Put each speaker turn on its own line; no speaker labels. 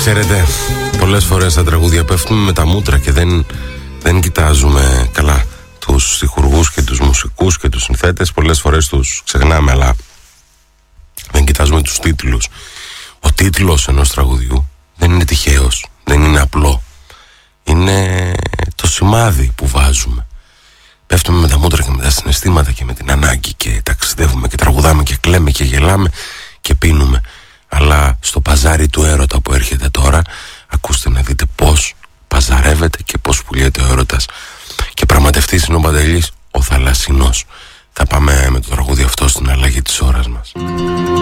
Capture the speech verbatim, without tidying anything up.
Ξέρετε, πολλές φορές στα τραγούδια πέφτουμε με τα μούτρα και δεν, δεν κοιτάζουμε καλά τους στιχουργούς και τους μουσικούς και τους συνθέτες. Πολλές φορές τους ξεχνάμε, αλλά δεν κοιτάζουμε τους τίτλους. Ο τίτλος ενός τραγουδιού δεν είναι τυχαίος, δεν είναι απλό. Είναι το σημάδι που βάζουμε. Πέφτουμε με τα μούτρα και με τα συναισθήματα και με την ανάγκη και ταξιδεύουμε και τραγουδάμε και κλαίμε και γελάμε και πίνουμε. Αλλά στο παζάρι του έρωτα που έρχεται τώρα, ακούστε να δείτε πώς παζαρεύεται και πώς πουλιέται ο έρωτας. Και πραγματευτής είναι ο Παντελής, ο Θαλασσινός. Θα πάμε με το τραγούδι αυτό στην αλλαγή της ώρας μας.